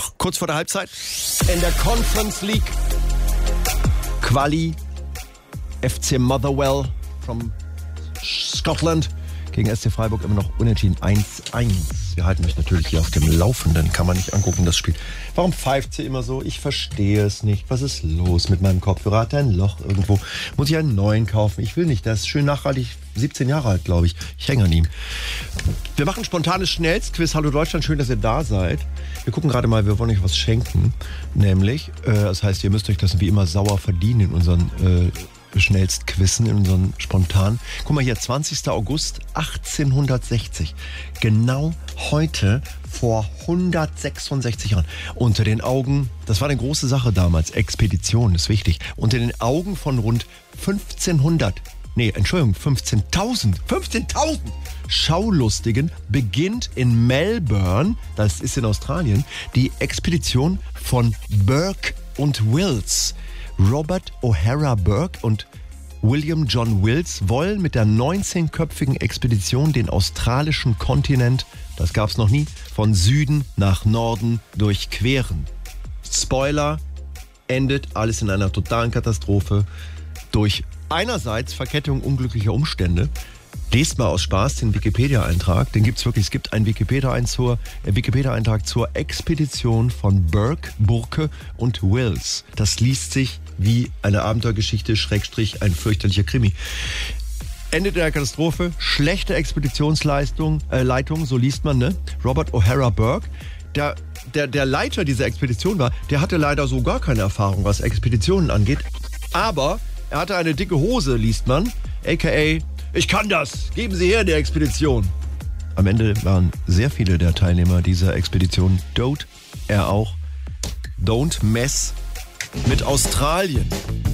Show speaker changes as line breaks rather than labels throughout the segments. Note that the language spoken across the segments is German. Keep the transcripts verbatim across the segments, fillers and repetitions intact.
noch kurz vor der Halbzeit. In der Conference League Quali F C Motherwell from Scotland gegen S C Freiburg immer noch unentschieden eins eins. Wir halten euch natürlich hier auf dem Laufenden, kann man nicht angucken, das Spiel. Warum pfeift sie immer so? Ich verstehe es nicht. Was ist los mit meinem Kopfhörer? Hat er ein Loch irgendwo? Muss ich einen neuen kaufen? Ich will nicht, der ist schön nachhaltig. siebzehn Jahre alt, glaube ich. Ich hänge an ihm. Wir machen spontanes Schnellstquiz. Hallo Deutschland, schön, dass ihr da seid. Wir gucken gerade mal, wir wollen euch was schenken. Nämlich, äh, das heißt, ihr müsst euch das wie immer sauer verdienen in unseren äh, Schnellstquizzen, in unseren spontan. Guck mal hier, zwanzigster August achtzehnhundertsechzig. Genau heute vor hundertsechsundsechzig Jahren. Unter den Augen, das war eine große Sache damals, Expedition, ist wichtig. Unter den Augen von rund fünfzehnhundert, nee, Entschuldigung, fünfzehntausend, fünfzehntausend Schaulustigen beginnt in Melbourne, das ist in Australien, die Expedition von Burke und Wills. Robert O'Hara Burke und William John Wills wollen mit der neunzehnköpfigen Expedition den australischen Kontinent, das gab's noch nie, von Süden nach Norden durchqueren. Spoiler, endet alles in einer totalen Katastrophe durch einerseits Verkettung unglücklicher Umstände. Lest mal aus Spaß den Wikipedia-Eintrag, den gibt's wirklich. Es gibt einen Wikipedia-Eintrag zur, äh, Wikipedia-Eintrag zur Expedition von Burke, Burke und Wills. Das liest sich wie eine Abenteuergeschichte, Schrägstrich, ein fürchterlicher Krimi. Ende der Katastrophe, schlechte Expeditionsleistung, äh, Leitung, so liest man, ne? Robert O'Hara Burke, der, der, der Leiter dieser Expedition war, der hatte leider so gar keine Erfahrung, was Expeditionen angeht. Aber er hatte eine dicke Hose, liest man, aka ich kann das, geben Sie her die Expedition. Am Ende waren sehr viele der Teilnehmer dieser Expedition tot, er auch. Don't mess mit Australien.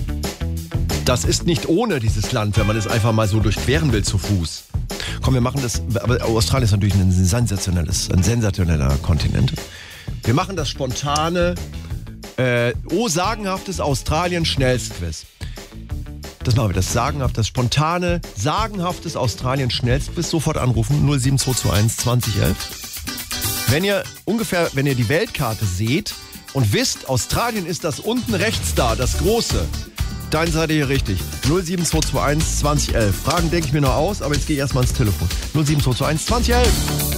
Das ist nicht ohne dieses Land, wenn man es einfach mal so durchqueren will zu Fuß. Komm, wir machen das, aber Australien ist natürlich ein sensationelles, ein sensationeller Kontinent. Wir machen das spontane, äh, oh sagenhaftes Australien-Schnellstquiz. Das machen wir, das sagenhaft, das spontane, sagenhaftes Australien-Schnellstquiz. Sofort anrufen, null sieben zwei zwei eins zwanzig elf. Wenn ihr ungefähr, wenn ihr die Weltkarte seht und wisst, Australien ist das unten rechts da, das große, dann seid ihr hier richtig. null sieben zwei zwei eins zwanzig elf. Fragen denke ich mir noch aus, aber jetzt gehe ich erstmal ins Telefon. null sieben zwei zwei eins zwanzig elf.